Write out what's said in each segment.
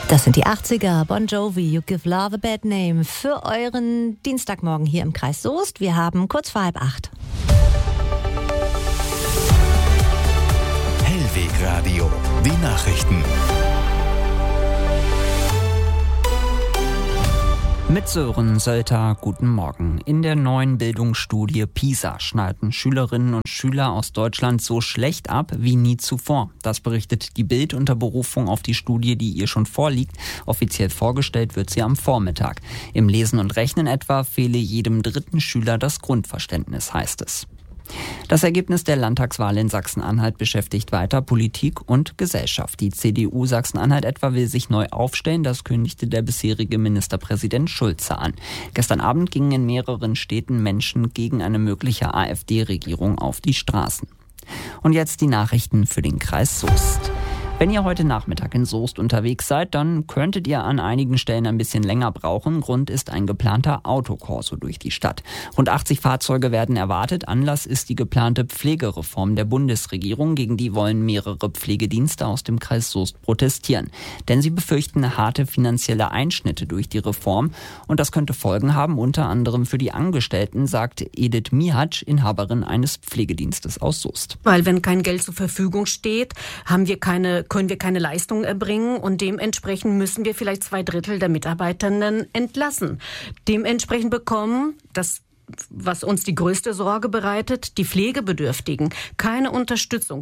Das sind die 80er, Bon Jovi, You Give Love a Bad Name, für euren Dienstagmorgen hier im Kreis Soest. Wir haben kurz vor 7:30. Hellweg Radio, die Nachrichten. Mit Sören Sölter, guten Morgen. In der neuen Bildungsstudie PISA schneiden Schülerinnen und Schüler aus Deutschland so schlecht ab wie nie zuvor. Das berichtet die Bild unter Berufung auf die Studie, die ihr schon vorliegt. Offiziell vorgestellt wird sie am Vormittag. Im Lesen und Rechnen etwa fehle jedem dritten Schüler das Grundverständnis, heißt es. Das Ergebnis der Landtagswahl in Sachsen-Anhalt beschäftigt weiter Politik und Gesellschaft. Die CDU Sachsen-Anhalt etwa will sich neu aufstellen, das kündigte der bisherige Ministerpräsident Schulze an. Gestern Abend gingen in mehreren Städten Menschen gegen eine mögliche AfD-Regierung auf die Straßen. Und jetzt die Nachrichten für den Kreis Soest. Wenn ihr heute Nachmittag in Soest unterwegs seid, dann könntet ihr an einigen Stellen ein bisschen länger brauchen. Grund ist ein geplanter Autokorso durch die Stadt. Rund 80 Fahrzeuge werden erwartet. Anlass ist die geplante Pflegereform der Bundesregierung. Gegen die wollen mehrere Pflegedienste aus dem Kreis Soest protestieren. Denn sie befürchten harte finanzielle Einschnitte durch die Reform. Und das könnte Folgen haben, unter anderem für die Angestellten, sagt Edith Mihatsch, Inhaberin eines Pflegedienstes aus Soest. Weil wenn kein Geld zur Verfügung steht, können wir keine Leistung erbringen und dementsprechend müssen wir vielleicht 2/3 der Mitarbeitenden entlassen. Dementsprechend bekommen das, was uns die größte Sorge bereitet, die Pflegebedürftigen keine Unterstützung.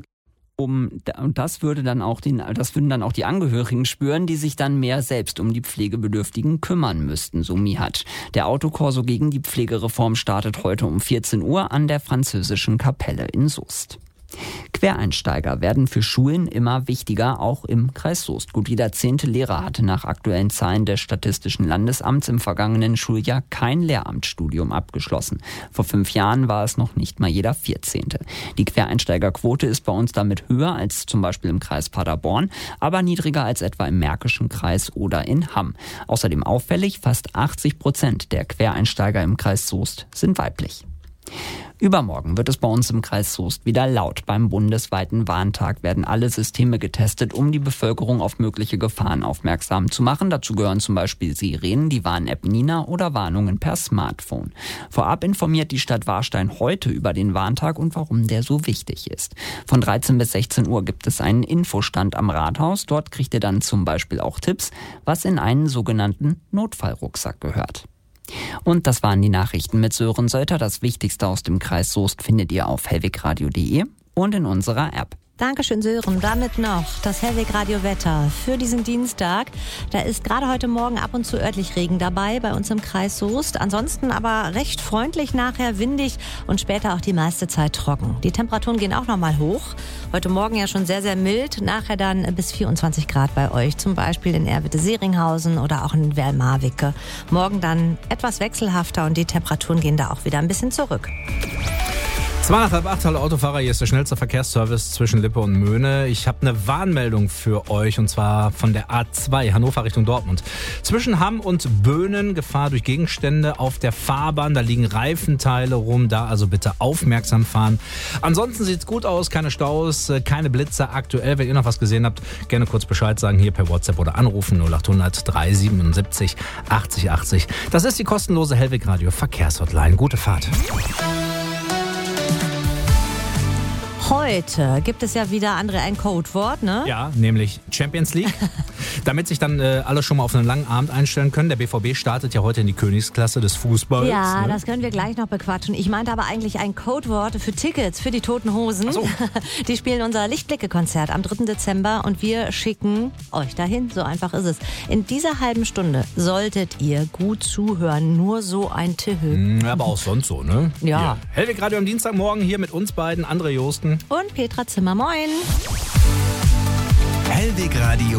Das würden dann auch die Angehörigen spüren, die sich dann mehr selbst um die Pflegebedürftigen kümmern müssten, so Mihatsch. Der Autokorso gegen die Pflegereform startet heute um 14 Uhr an der Französischen Kapelle in Soest. Quereinsteiger werden für Schulen immer wichtiger, auch im Kreis Soest. Gut jeder 10. Lehrer hatte nach aktuellen Zahlen des Statistischen Landesamts im vergangenen Schuljahr kein Lehramtsstudium abgeschlossen. Vor 5 Jahren war es noch nicht mal jeder 14. Die Quereinsteigerquote ist bei uns damit höher als zum Beispiel im Kreis Paderborn, aber niedriger als etwa im Märkischen Kreis oder in Hamm. Außerdem auffällig, fast 80% der Quereinsteiger im Kreis Soest sind weiblich. Übermorgen wird es bei uns im Kreis Soest wieder laut. Beim bundesweiten Warntag werden alle Systeme getestet, um die Bevölkerung auf mögliche Gefahren aufmerksam zu machen. Dazu gehören zum Beispiel Sirenen, die Warn-App Nina oder Warnungen per Smartphone. Vorab informiert die Stadt Warstein heute über den Warntag und warum der so wichtig ist. Von 13 bis 16 Uhr gibt es einen Infostand am Rathaus. Dort kriegt ihr dann zum Beispiel auch Tipps, was in einen sogenannten Notfallrucksack gehört. Und das waren die Nachrichten mit Sören Sölter. Das Wichtigste aus dem Kreis Soest findet ihr auf hellwegradio.de und in unserer App. Dankeschön, Sören. Damit noch das Hellweg-Radio-Wetter für diesen Dienstag. Da ist gerade heute Morgen ab und zu örtlich Regen dabei bei uns im Kreis Soest. Ansonsten aber recht freundlich nachher, windig und später auch die meiste Zeit trocken. Die Temperaturen gehen auch nochmal hoch. Heute Morgen ja schon sehr, sehr mild. Nachher dann bis 24 Grad bei euch. Zum Beispiel in Erwitte-Seringhausen oder auch in Werl-Marwicke. Morgen dann etwas wechselhafter und die Temperaturen gehen da auch wieder ein bisschen zurück. 7:45, hallo Autofahrer, hier ist der schnellste Verkehrsservice zwischen Lippe und Möhne. Ich habe eine Warnmeldung für euch und zwar von der A2 Hannover Richtung Dortmund. Zwischen Hamm und Böhnen Gefahr durch Gegenstände auf der Fahrbahn, da liegen Reifenteile rum, da also bitte aufmerksam fahren. Ansonsten sieht's gut aus, keine Staus, keine Blitze aktuell. Wenn ihr noch was gesehen habt, gerne kurz Bescheid sagen, hier per WhatsApp oder anrufen 0800 377 80 80. Das ist die kostenlose Hellweg Radio Verkehrshotline. Gute Fahrt. Heute gibt es ja wieder, André, ein Codewort, ne? Ja, nämlich Champions League. Damit sich dann alle schon mal auf einen langen Abend einstellen können. Der BVB startet ja heute in die Königsklasse des Fußballs. Ja, ne? Das können wir gleich noch bequatschen. Ich meinte aber eigentlich ein Codewort für Tickets für die Toten Hosen. Ach so. Die spielen unser Lichtblicke-Konzert am 3. Dezember und wir schicken euch dahin. So einfach ist es. In dieser halben Stunde solltet ihr gut zuhören. Nur so ein Tipp. Aber auch sonst so, ne? Ja. Hellweg Radio am Dienstagmorgen hier mit uns beiden, André Josten und Petra Zimmer. Moin. Hellweg Radio.